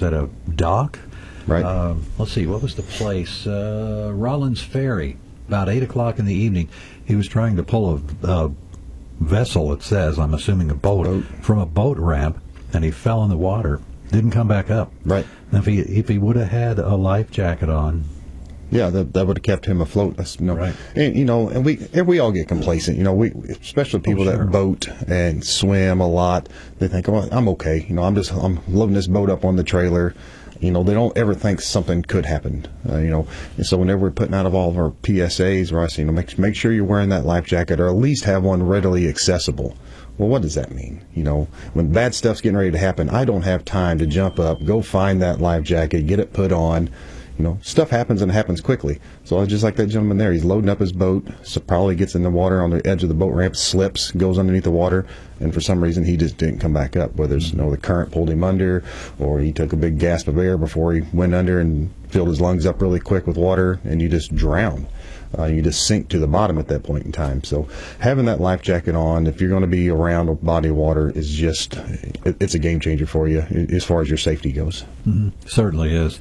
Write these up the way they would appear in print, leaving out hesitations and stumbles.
at a dock. Right. Let's see, what was the place? Rollins Ferry. About 8 o'clock in the evening, he was trying to pull a vessel, it says, I'm assuming a boat, from a boat ramp, and he fell in the water. Didn't come back up. Right. If he would have had a life jacket on, yeah, that would have kept him afloat. Right. And and we all get complacent. We especially people that boat and swim a lot. They think, oh, I'm okay. I'm loading this boat up on the trailer. They don't ever think something could happen. And so whenever we're putting out of all of our PSAs, where I say, make sure you're wearing that life jacket, or at least have one readily accessible. Well, what does that mean? When bad stuff's getting ready to happen, I don't have time to jump up, go find that life jacket, get it put on. Stuff happens, and it happens quickly. So it's just like that gentleman there. He's loading up his boat, so probably gets in the water on the edge of the boat ramp, slips, goes underneath the water, and for some reason he just didn't come back up. Whether it's the current pulled him under, or he took a big gasp of air before he went under and filled his lungs up really quick with water, and you just drown. You just sink to the bottom at that point in time. So having that life jacket on, if you're going to be around a body of water, is just, it's a game changer for you as far as your safety goes. Mm-hmm. Certainly is.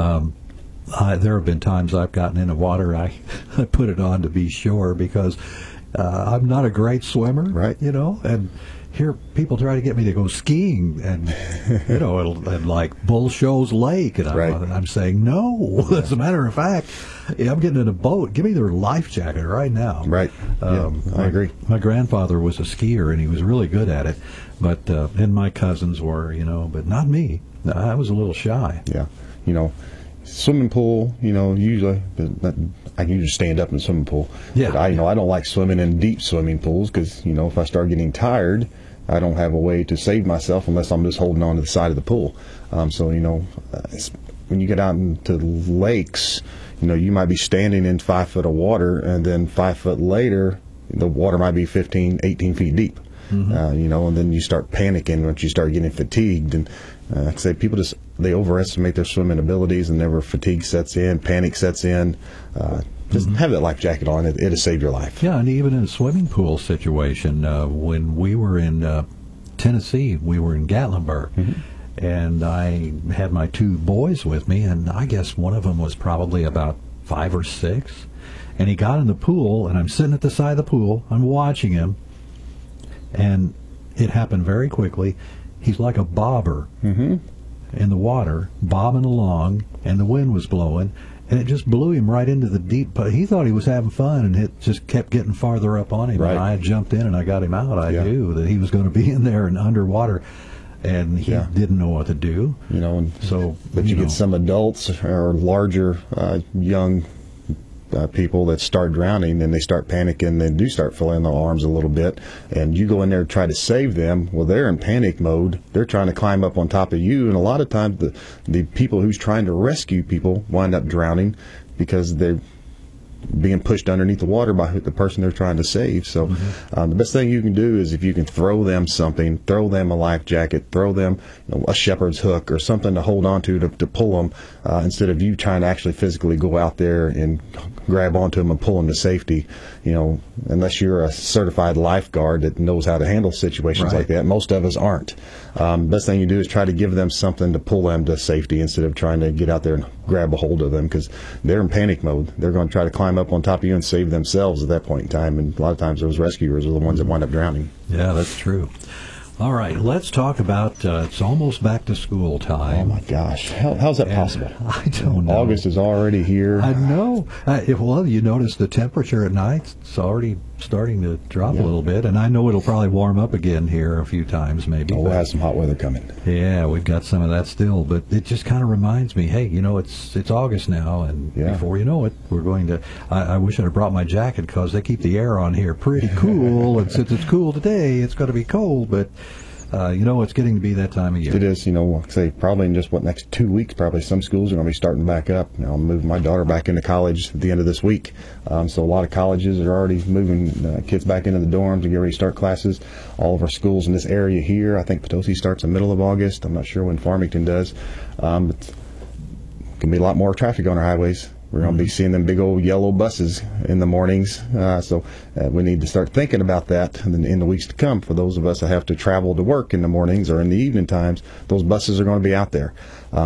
There have been times I've gotten into water, I put it on to be sure, because I'm not a great swimmer, right? And here people try to get me to go skiing, and and like Bull Shoals Lake, and I'm saying no. As a matter of fact, I'm getting in a boat. Give me their life jacket right now. Right. I agree. My grandfather was a skier, and he was really good at it, but and my cousins were, but not me. I was a little shy. Yeah. Swimming pool, usually I can usually stand up in a swimming pool. Yeah. But I don't like swimming in deep swimming pools, because if I start getting tired, I don't have a way to save myself unless I'm just holding on to the side of the pool. So when you get out into lakes, you might be standing in 5 foot of water, and then 5 foot later, the water might be 15, 18 feet deep. Mm-hmm. And then you start panicking once you start getting fatigued. And like I say, people they overestimate their swimming abilities, and whenever fatigue sets in, panic sets in. Just have that life jacket on. It'll save your life. Yeah, and even in a swimming pool situation, when we were in Tennessee, we were in Gatlinburg, and I had my 2 boys with me, and I guess one of them was probably about 5 or 6, and he got in the pool, and I'm sitting at the side of the pool, I'm watching him, and it happened very quickly. He's like a bobber in the water, bobbing along, and the wind was blowing, and it just blew him right into the deep. But he thought he was having fun, and it just kept getting farther up on him. Right. And I jumped in and I got him out. I knew that he was going to be in there and underwater, and he didn't know what to do. But you get some adults or larger young people that start drowning, and they start panicking, they do start filling their arms a little bit, and you go in there and try to save them. Well, they're in panic mode. They're trying to climb up on top of you, and a lot of times the people who's trying to rescue people wind up drowning because they're being pushed underneath the water by the person they're trying to save. So the best thing you can do is, if you can throw them something, throw them a life jacket, throw them a shepherd's hook or something to hold on to pull them, instead of you trying to actually physically go out there and grab onto them and pull them to safety. Unless you're a certified lifeguard that knows how to handle situations like that. Most of us aren't. Best thing you do is try to give them something to pull them to safety, instead of trying to get out there and grab a hold of them, because they're in panic mode. They're going to try to climb up on top of you and save themselves at that point in time, and a lot of times those rescuers are the ones that wind up drowning. Yeah, that's true. All right, let's talk about, it's almost back to school time. Oh my gosh, how's that possible? I don't know. August is already here. I know. Well, you notice the temperature at night, it's already starting to drop a little bit, and I know it'll probably warm up again here a few times maybe. We'll have some hot weather coming. Yeah, we've got some of that still, but it just kind of reminds me, hey, it's August now, and before you know it, we're going to, I wish I'd have brought my jacket, because they keep the air on here pretty cool, and since it's cool today, it's going to be cold, but it's getting to be that time of year. It is, like I say, probably in just next 2 weeks, probably some schools are going to be starting back up. I'll move my daughter back into college at the end of this week. So a lot of colleges are already moving kids back into the dorms and get ready to start classes. All of our schools in this area here, I think Potosi starts in the middle of August. I'm not sure when Farmington does. But it's going to be a lot more traffic on our highways. We're going to be seeing them big old yellow buses in the mornings. So we need to start thinking about that in the weeks to come. For those of us that have to travel to work in the mornings or in the evening times, those buses are going to be out there.